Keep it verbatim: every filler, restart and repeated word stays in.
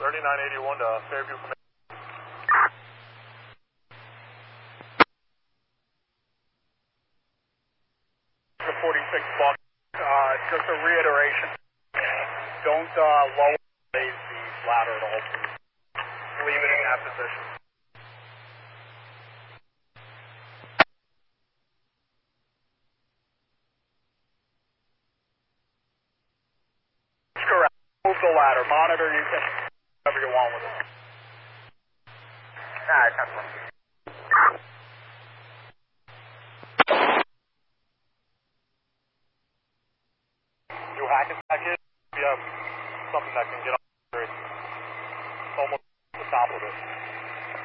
thirty-nine eighty-one to Fairview Command. forty-six buck. Uh, just a reiteration. Don't uh, lower raise the ladder at all. Leave it in that position. That's correct. Move the ladder. Monitor, you can do whatever you want with it. Alright, that's one. You hack it back in. You have something that can get on the almost the top of it.